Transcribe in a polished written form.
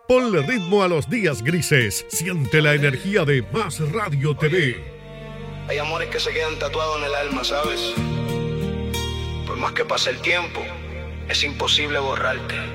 Ponle ritmo a los días grises. Siente la energía de Más Radio TV. Hay amores que se quedan tatuados en el alma, ¿sabes? Por más que pase el tiempo, es imposible borrarte.